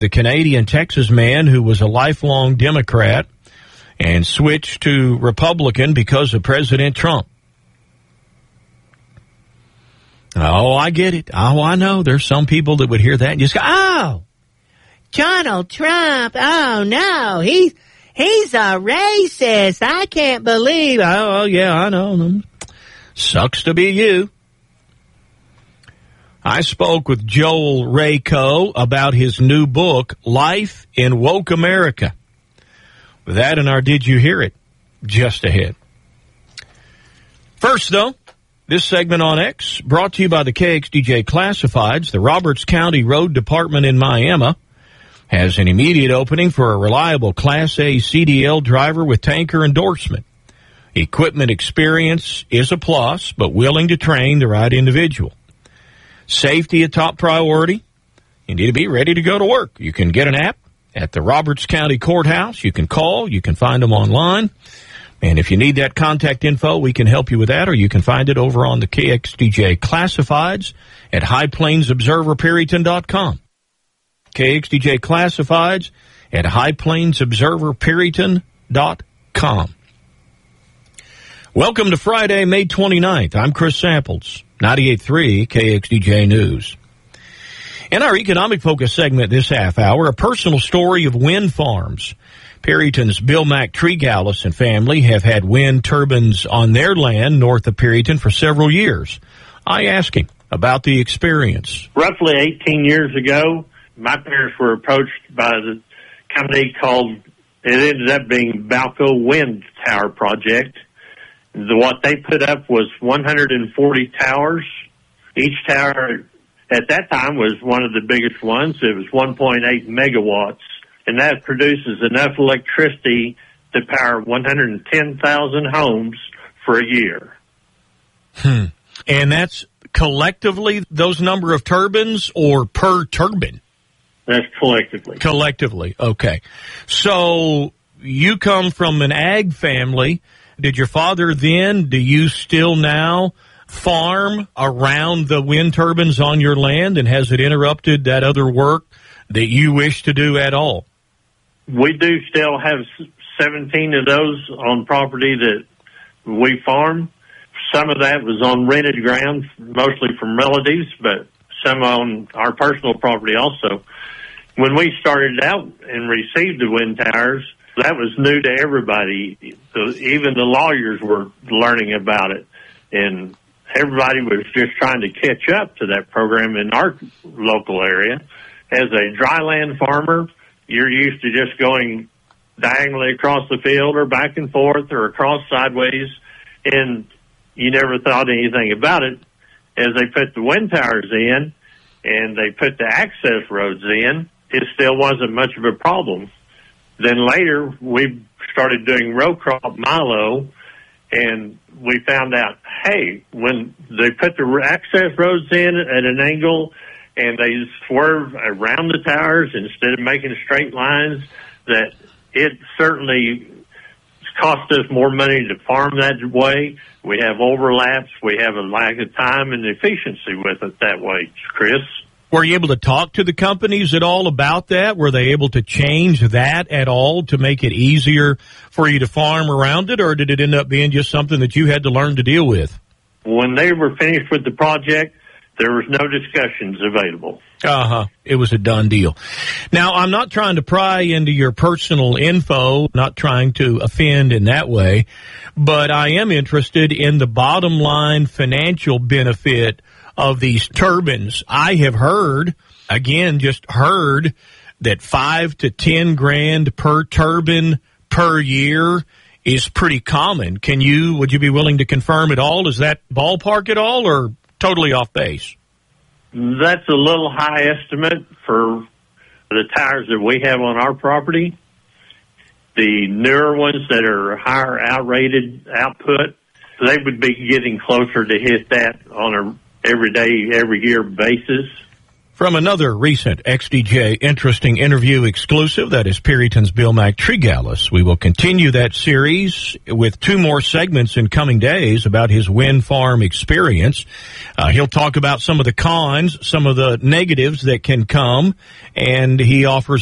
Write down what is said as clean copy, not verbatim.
the Canadian Texas man who was a lifelong Democrat and switched to Republican because of President Trump. Oh, I get it. Oh, I know. There's some people that would hear that and just go, oh, Donald Trump. Oh, no, he's a racist. I can't believe. Oh, yeah, I know. Sucks to be you. I spoke with Joel Rayco about his new book, Life in Woke America. With that and our Did You Hear It? Just ahead. First, though, this segment on X brought to you by the KXDJ Classifieds. The Roberts County Road Department in Miami has an immediate opening for a reliable Class A CDL driver with tanker endorsement. Equipment experience is a plus, but willing to train the right individual. Safety a top priority. You need to be ready to go to work. You can get an app at the Roberts County Courthouse. You can call. You can find them online. And if you need that contact info, we can help you with that, or you can find it over on the KXDJ Classifieds at highplainsobserverperryton.com. KXDJ Classifieds at highplainsobserverperryton.com. Welcome to Friday, May 29th. I'm Chris Samples, 98.3 KXDJ News. In our economic focus segment this half hour, a personal story of wind farms. Perryton's Bill Mack Treegallis and family have had wind turbines on their land north of Perryton for several years. I asked him about the experience. Roughly 18 years ago, my parents were approached by the company called, it ended up being Balco Wind Tower Project. What they put up was 140 towers. Each tower at that time was one of the biggest ones. It was 1.8 megawatts. And that produces enough electricity to power 110,000 homes for a year. And that's collectively those number of turbines or per turbine? That's collectively. Collectively, okay. So you come from an ag family. Did your father then, do you still now farm around the wind turbines on your land, and has it interrupted that other work that you wish to do at all? We do still have 17 of those on property that we farm. Some of that was on rented ground, mostly from relatives, but some on our personal property also. When we started out and received the wind towers, that was new to everybody. Even the lawyers were learning about it, and everybody was just trying to catch up to that program in our local area. As a dryland farmer, you're used to just going diagonally across the field or back and forth or across sideways, and you never thought anything about it. As they put the wind towers in and they put the access roads in, it still wasn't much of a problem. Then later, we started doing row crop milo, and we found out, hey, when they put the access roads in at an angle and they swerve around the towers instead of making straight lines, that it certainly cost us more money to farm that way. We have overlaps. We have a lack of time and efficiency with it that way, Chris. Were you able to talk to the companies at all about that? Were they able to change that at all to make it easier for you to farm around it, or did it end up being just something that you had to learn to deal with? When they were finished with the project, there was no discussions available. It was a done deal. Now, I'm not trying to pry into your personal info, not trying to offend in that way, but I am interested in the bottom line financial benefit of these turbines. I have heard, again, just heard, that $5 to $10 grand per turbine per year is pretty common. Would you be willing to confirm at all? Is that ballpark at all, or totally off base? That's a little high estimate for the towers that we have on our property. The newer ones that are higher outrated output, they would be getting closer to hit that on a every day, every year basis. From another recent XDJ Interesting Interview exclusive, that is Perryton's Bill McTregallis. We will continue that series with 2 more segments in coming days about his wind farm experience. He'll talk about some of the cons, some of the negatives that can come, and he offers